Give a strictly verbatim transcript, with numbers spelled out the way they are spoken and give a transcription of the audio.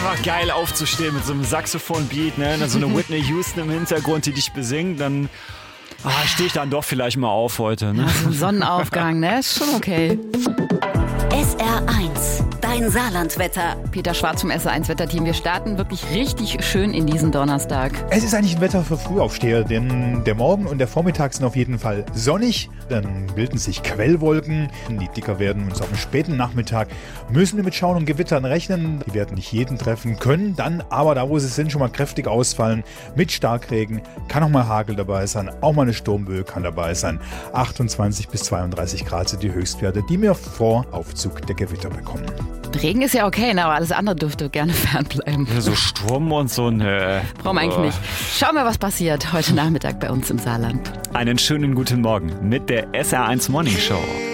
einfach geil aufzustehen mit so einem Saxophon-Beat, ne? Dann so eine Whitney Houston im Hintergrund, die dich besingt, dann ah, stehe ich dann doch vielleicht mal auf heute. Ne? Also ein Sonnenaufgang, ne? Ist schon okay. S R eins, dein Saarlandwetter. Peter Schwarz vom S R eins Wetterteam. Wir starten wirklich richtig schön in diesen Donnerstag. Es ist eigentlich ein Wetter für Frühaufsteher, denn der Morgen und der Vormittag sind auf jeden Fall sonnig. Dann bilden sich Quellwolken, die dicker werden und so auf dem späten Nachmittag müssen wir mit Schauen und Gewittern rechnen. Die werden nicht jeden treffen können, dann aber da, wo sie sind, schon mal kräftig ausfallen mit Starkregen. Kann auch mal Hagel dabei sein, auch mal eine Sturmböe kann dabei sein. achtundzwanzig bis zweiunddreißig Grad sind die Höchstwerte, die wir vor Aufzug der Gewitter bekommen. Regen ist ja okay, ne? Aber alles andere dürfte gerne fernbleiben. Ja, so Sturm und so, ne. Brauchen wir eigentlich nicht. Schauen wir, was passiert heute Nachmittag bei uns im Saarland. Einen schönen guten Morgen mit der S R eins Morning Show.